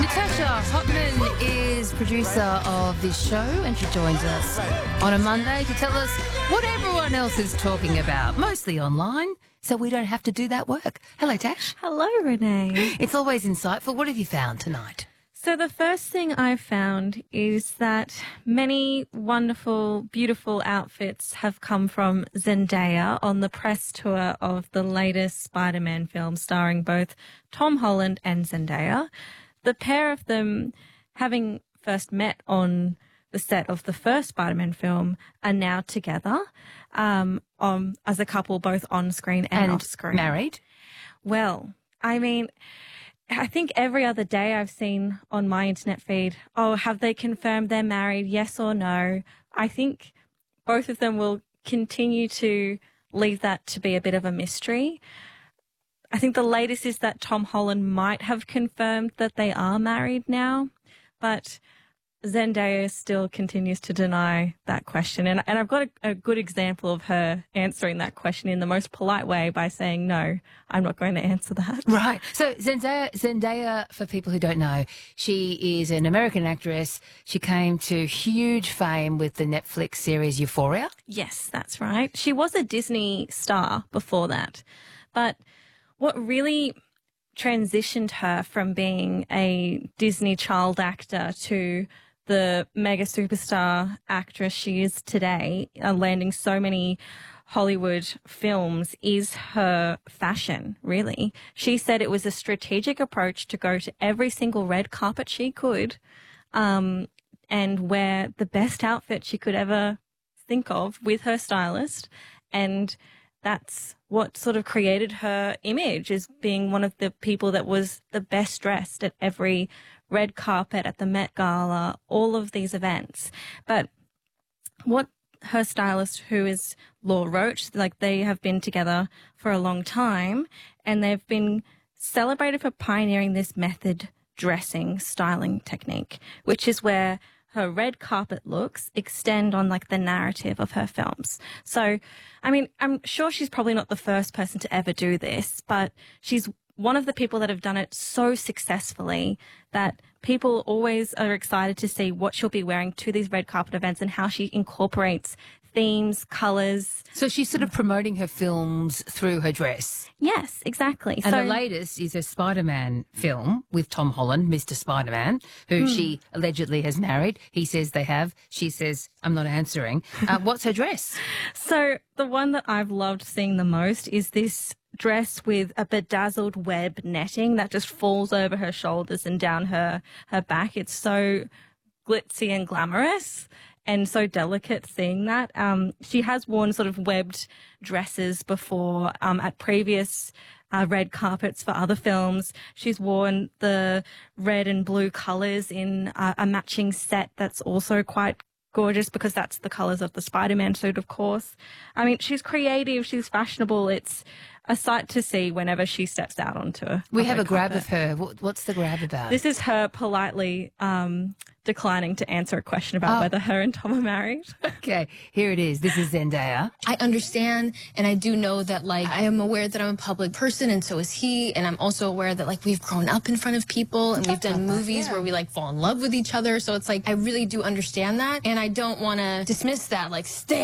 Natasha Hotman is producer of this show, and she joins us on a Monday to tell us what everyone else is talking about, mostly online, so we don't have to do that work. Hello, Tash. Hello, Renee. It's always insightful. What have you found tonight? So the first thing I've found is that many wonderful, beautiful outfits have come from Zendaya on the press tour of the latest Spider-Man film starring both Tom Holland and Zendaya. The pair of them, having first met on the set of the first Spider-Man film, are now together as a couple, both on screen and off screen. Married? Well, I mean, I think every other day I've seen on my internet feed, oh, have they confirmed they're married, yes or no? I think both of them will continue to leave that to be a bit of a mystery. I think the latest is that Tom Holland might have confirmed that they are married now, but Zendaya still continues to deny that question. And I've got a good example of her answering that question in the most polite way by saying, no, I'm not going to answer that. Right. So Zendaya, for people who don't know, she is an American actress. She came to huge fame with the Netflix series Euphoria. Yes, that's right. She was a Disney star before that. But what really transitioned her from being a Disney child actor to the mega superstar actress she is today, landing so many Hollywood films, is her fashion, really. She said it was a strategic approach to go to every single red carpet she could and wear the best outfit she could ever think of with her stylist. And that's what sort of created her image, as being one of the people that was the best dressed at every red carpet, at the Met Gala, all of these events. But what her stylist, who is Law Roach, like, they have been together for a long time, and they've been celebrated for pioneering this method dressing styling technique, which is where her red carpet looks extend on, like, the narrative of her films. So, I mean, I'm sure she's probably not the first person to ever do this, but she's one of the people that have done it so successfully that people always are excited to see what she'll be wearing to these red carpet events and how she incorporates themes, colours. So she's sort of promoting her films through her dress. Yes, exactly. And the latest is a Spider-Man film with Tom Holland, Mr. Spider-Man, who she allegedly has married. He says they have. She says, I'm not answering. What's her dress? So the one that I've loved seeing the most is this dress with a bedazzled web netting that just falls over her shoulders and down her back. It's so glitzy and glamorous and so delicate seeing that. She has worn sort of webbed dresses before at previous red carpets for other films. She's worn the red and blue colours in a matching set that's also quite gorgeous, because that's the colours of the Spider-Man suit, of course. I mean, she's creative, she's fashionable. It's a sight to see whenever she steps out onto a We have a grab carpet. of her. What's the grab about? This is her politely declining to answer a question about whether her and Tom are married. Okay, here it is. This is Zendaya. I understand, and I do know that, like, I am aware that I'm a public person, and so is he, and I'm also aware that, like, we've grown up in front of people, and we've done movies where we, like, fall in love with each other, so it's like, I really do understand that, and I don't want to dismiss that, like, stay